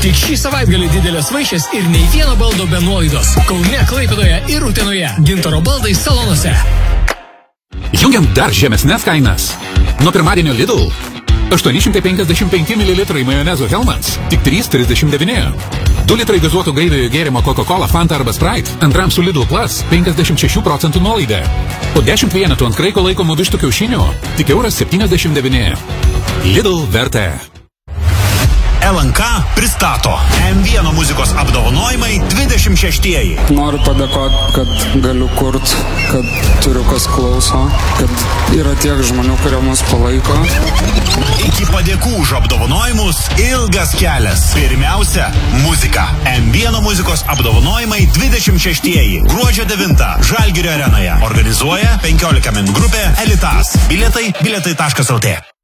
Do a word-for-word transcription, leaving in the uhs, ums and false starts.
Tik šį savaitgalį didelės vaišės ir nei vieno baldo be nuolaidos. Kaune, Klaipėdoje ir Utenoje. Gintaro baldai salonuose. Jungiam dar žemesnes kainas. Nuo pirmadienio Lidl. aštuoni šimtai penkiasdešimt penki mililitrai majonezo Hellmann's. Tik trys trisdešimt devyni. du litrai gazuotų gaiviojo gėrimo Coca-Cola, Fanta arba Sprite. Antram su Lidl Plus penkiasdešimt šešių procentų nuolaida. Po dešimt vienetų ant kraiko laikomų vištų kiaušinių. Tik euras septyniasdešimt devyni. Lidl vertė. L N K pristato M vieno muzikos apdovanojimai dvidešimt šeštieji. Noriu padėkoti, kad galiu kurt, kad turiu kas klauso, kad yra tiek žmonių, kurie mus palaiko. Iki padėkų už apdovanojimus ilgas kelias. Pirmiausia, muzika. M vieno muzikos apdovanojimai dvidešimt šeštieji. Gruodžio devintą Žalgirio arenoje. Organizuoja penkiolika min grupė Elitas. Bilietai bilietai taškas lt.